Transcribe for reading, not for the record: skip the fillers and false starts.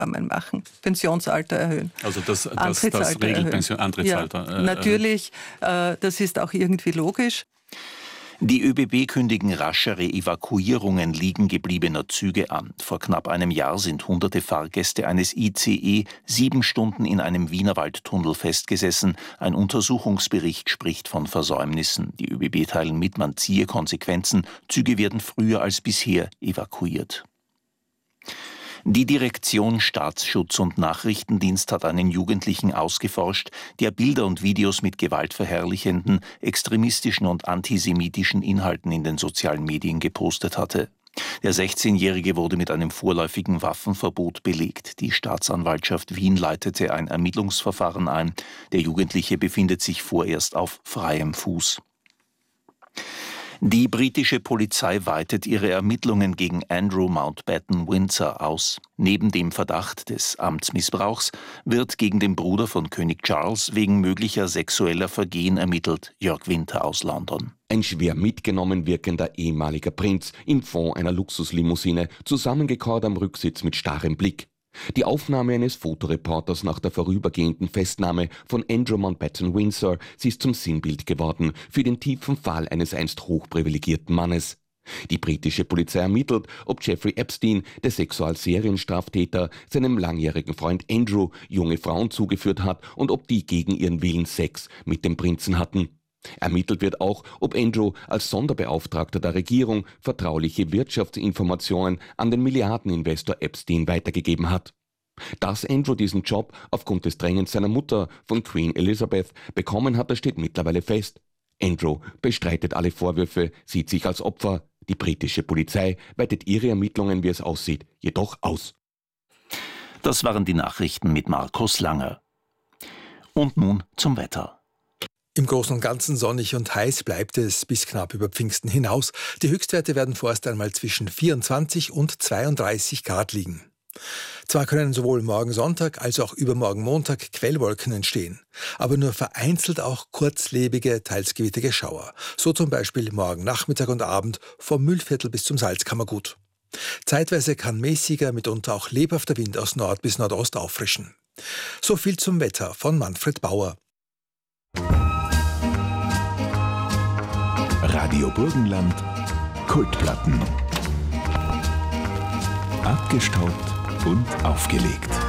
kann man machen. Pensionsalter erhöhen. Also das Regelpension-Antrittsalter. Ja, natürlich, das ist auch irgendwie logisch. Die ÖBB kündigen raschere Evakuierungen liegen gebliebener Züge an. Vor knapp einem Jahr sind hunderte Fahrgäste eines ICE 7 Stunden in einem Wienerwaldtunnel festgesessen. Ein Untersuchungsbericht spricht von Versäumnissen. Die ÖBB teilen mit, man ziehe Konsequenzen. Züge werden früher als bisher evakuiert. Die Direktion Staatsschutz und Nachrichtendienst hat einen Jugendlichen ausgeforscht, der Bilder und Videos mit gewaltverherrlichenden, extremistischen und antisemitischen Inhalten in den sozialen Medien gepostet hatte. Der 16-Jährige wurde mit einem vorläufigen Waffenverbot belegt. Die Staatsanwaltschaft Wien leitete ein Ermittlungsverfahren ein. Der Jugendliche befindet sich vorerst auf freiem Fuß. Die britische Polizei weitet ihre Ermittlungen gegen Andrew Mountbatten Windsor aus. Neben dem Verdacht des Amtsmissbrauchs wird gegen den Bruder von König Charles wegen möglicher sexueller Vergehen ermittelt. Jörg Winter aus London. Ein schwer mitgenommen wirkender ehemaliger Prinz im Fond einer Luxuslimousine, zusammengekauert am Rücksitz mit starrem Blick. Die Aufnahme eines Fotoreporters nach der vorübergehenden Festnahme von Andrew Mountbatten Windsor, sie ist zum Sinnbild geworden für den tiefen Fall eines einst hochprivilegierten Mannes. Die britische Polizei ermittelt, ob Jeffrey Epstein, der Sexualserienstraftäter, seinem langjährigen Freund Andrew junge Frauen zugeführt hat und ob die gegen ihren Willen Sex mit dem Prinzen hatten. Ermittelt wird auch, ob Andrew als Sonderbeauftragter der Regierung vertrauliche Wirtschaftsinformationen an den Milliardeninvestor Epstein weitergegeben hat. Dass Andrew diesen Job aufgrund des Drängens seiner Mutter von Queen Elizabeth bekommen hat, das steht mittlerweile fest. Andrew bestreitet alle Vorwürfe, sieht sich als Opfer. Die britische Polizei weitet ihre Ermittlungen, wie es aussieht, jedoch aus. Das waren die Nachrichten mit Markus Langer. Und nun zum Wetter. Im Großen und Ganzen sonnig und heiß bleibt es bis knapp über Pfingsten hinaus. Die Höchstwerte werden vorerst einmal zwischen 24 und 32 Grad liegen. Zwar können sowohl morgen Sonntag als auch übermorgen Montag Quellwolken entstehen, aber nur vereinzelt auch kurzlebige, teils gewittrige Schauer. So zum Beispiel morgen Nachmittag und Abend vom Mühlviertel bis zum Salzkammergut. Zeitweise kann mäßiger, mitunter auch lebhafter Wind aus Nord bis Nordost auffrischen. So viel zum Wetter von Manfred Bauer. Radio Burgenland, Kultplatten. Abgestaubt und aufgelegt.